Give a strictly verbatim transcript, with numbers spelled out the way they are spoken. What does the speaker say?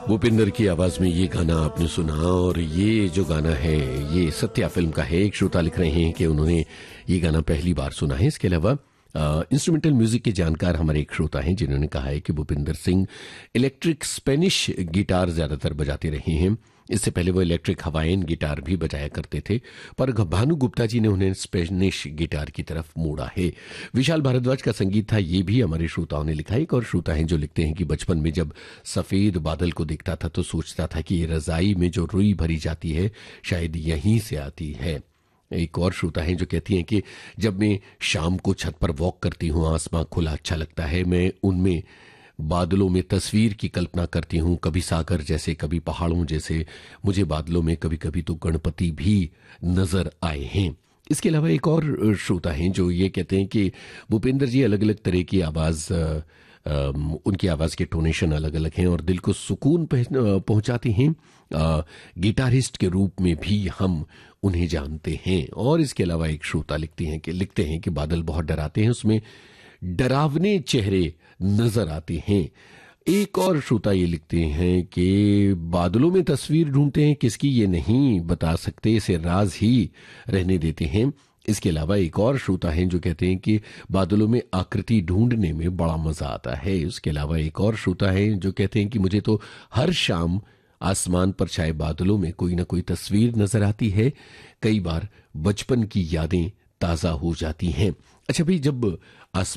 भूपिंदर की आवाज में ये गाना आपने सुना, और ये जो गाना है ये सत्या फिल्म का है। एक श्रोता लिख रहे हैं कि उन्होंने ये गाना पहली बार सुना है। इसके अलावा इंस्ट्रूमेंटल म्यूजिक के जानकार हमारे एक श्रोता हैं जिन्होंने कहा है कि Bhupinder Singh electric Spanish guitar ज्यादातर बजाते रहे हैं। इससे पहले वो इलेक्ट्रिक हवाइन गिटार भी बजाया करते थे, पर भानु गुप्ता जी ने उन्हें स्पेनिश गिटार की तरफ मोड़ा है। विशाल भारद्वाज का संगीत था, ये भी हमारे श्रोताओं ने लिखा है। एक और श्रोता हैं जो लिखते हैं कि बचपन में जब सफेद बादल को देखता था तो सोचता था कि ये रजाई में जो रुई भरी जाती है शायद यहीं से आती है। एक और श्रोता है जो कहती हैं कि जब मैं शाम को छत पर वॉक करती हूँ, आसमां खुला अच्छा लगता है, मैं उनमें बादलों में तस्वीर की कल्पना करती हूँ, कभी सागर जैसे, कभी पहाड़ों जैसे। मुझे बादलों में कभी कभी तो गणपति भी नजर आए हैं। इसके अलावा एक और श्रोता हैं जो ये कहते हैं कि भूपेंद्र जी अलग अलग तरह की आवाज, उनकी आवाज के टोनेशन अलग अलग हैं और दिल को सुकून पहुंचाते हैं। गिटारिस्ट के रूप में भी हम उन्हें जानते हैं। और इसके अलावा एक श्रोता लिखते हैं कि लिखते हैं कि बादल बहुत डराते हैं, उसमें डरावने चेहरे नजर आते हैं। एक और श्रोता ये लिखते हैं कि बादलों में तस्वीर ढूंढते हैं, किसकी ये नहीं बता सकते, इसे राज ही रहने देते हैं। इसके अलावा एक और श्रोता हैं जो कहते हैं कि बादलों में आकृति ढूंढने में बड़ा मजा आता है। इसके अलावा एक और श्रोता है जो कहते हैं कि मुझे तो हर शाम आसमान पर छाए बादलों में कोई ना कोई तस्वीर नजर आती है, कई बार बचपन की यादें ताजा हो जाती हैं। अच्छा भाई, जब